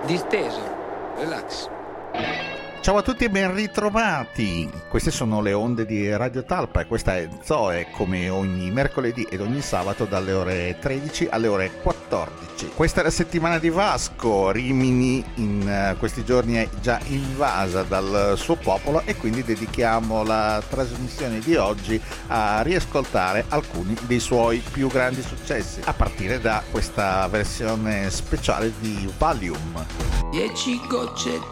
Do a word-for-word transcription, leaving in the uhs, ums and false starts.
Disteso, relax. Ciao a tutti e ben ritrovati. Queste sono le onde di Radio Talpa e questa è Zoe, come ogni mercoledì ed ogni sabato dalle ore tredici alle ore quattordici. Questa è la settimana di Vasco. Rimini in uh, questi giorni è già invasa dal suo popolo e quindi dedichiamo la trasmissione di oggi a riascoltare alcuni dei suoi più grandi successi, a partire da questa versione speciale di Valium. Dieci gocce